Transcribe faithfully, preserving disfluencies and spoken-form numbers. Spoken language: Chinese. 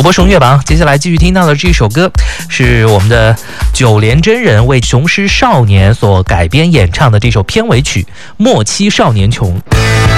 播声乐榜，接下来继续听到的这首歌是我们的九连真人为雄狮少年所改编演唱的这首片尾曲《莫欺少年穷》。